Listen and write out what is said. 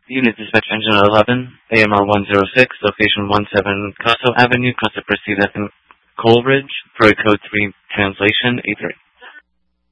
Unit Dispatch Engine 11, AMR 106, location 17 Castle Avenue, Costa Precedent, Coleridge, for code 3, translation A3.